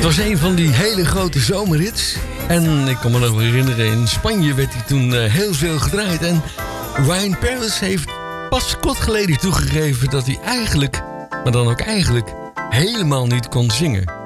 was een van die hele grote zomerhits. En ik kan me nog wel herinneren, in Spanje werd hij toen heel veel gedraaid. En Ryan Paris heeft pas kort geleden toegegeven dat hij eigenlijk, maar dan ook eigenlijk, helemaal niet kon zingen.